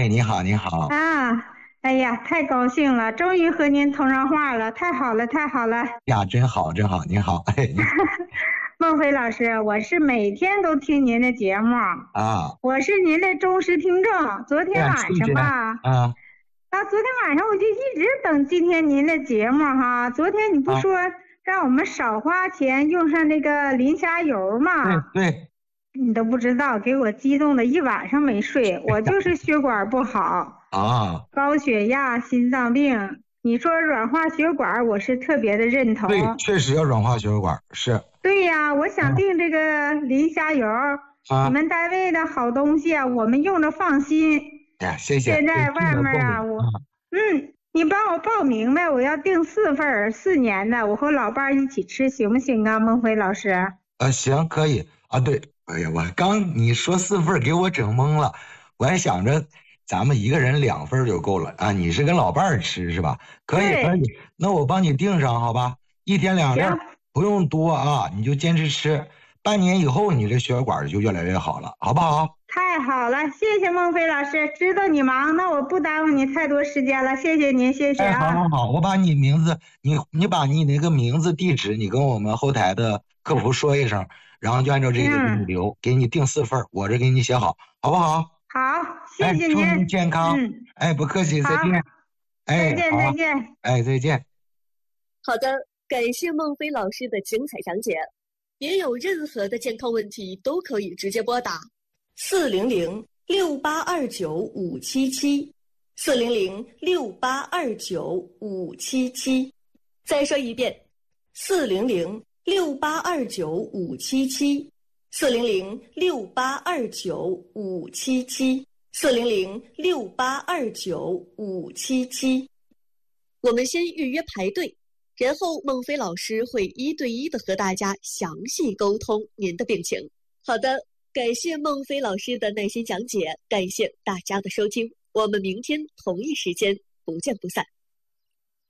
哎，你好，你好。 啊，哎呀，太高兴了，终于和您通上话了，太好了，太好了。 呀，真好，真好，你好，哎，你好。 孟非老师，我是每天都听您的节目， 啊， 我是您的忠实听众。昨对啊， 天晚谢谢。 上吧， 啊昨天晚上我就一直等今天您的节目哈。昨天你不啊， 说让我们少花钱用上那个磷虾油吗？ 对对。 你都不知道，给我激动的一晚上没睡。我就是血管不好， 啊， 高血压、心脏病。你说软化血管，我是特别的认对， 同。 确实要软化血管，是。 对呀，我想嗯订这个磷虾油，你啊， 们单位的好东西啊，我们用着放心。 哎呀，谢谢， 现在这听外面啊， 得动你你帮我报名呗，我要订4份4年的，我和老伴儿一起吃，行不行啊，孟非老师？ 行，可以啊。对，哎呀，我刚你说4份给我整懵了，我还想着咱们一个人2份就够了啊。你是跟老伴儿吃是吧？可以，可对， 以，那我帮你订上，好吧？一天2粒儿， 行， 不用多啊，你就坚持吃，半年以后你这血管就越来越好了，好不好？ 太好了，谢谢孟非老师，知道你忙，那我不耽误你太多时间了，谢谢您，谢谢哎，好啊。 好好，我把你名字，你把你那个名字、地址，你跟我们后台的客服说一声，然后就按照这个给你嗯， 留，给你订4份，我这给你写好，好不好？ 好，谢哎， 谢您。 祝您健康。哎，不客气， 好， 再见。哎， 再见，再好。 见。 哎，再见。 好的，感谢孟非老师的精彩讲解。您有任何的健康问题都可以直接拨打400-6829-577，400-6829-577。再说一遍，400-6829-577，400-6829-577。我们先预约排队，然后孟非老师会1对1的和大家详细沟通您的病情。好的，感谢孟非老师的耐心讲解，感谢大家的收听，我们明天同一时间不见不散。